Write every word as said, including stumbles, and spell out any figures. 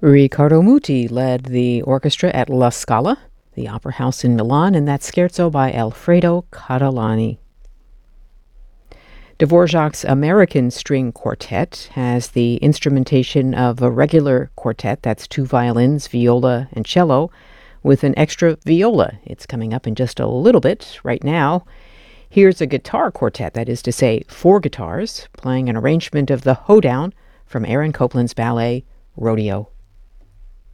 Riccardo Muti led the orchestra at La Scala, the opera house in Milan, and that scherzo by Alfredo Catalani. Dvorak's American String Quartet has the instrumentation of a regular quartet, that's two violins, viola, and cello, with an extra viola. It's coming up in just a little bit. Right now, here's a guitar quartet, that is to say, four guitars, playing an arrangement of the Hoedown from Aaron Copland's ballet, Rodeo.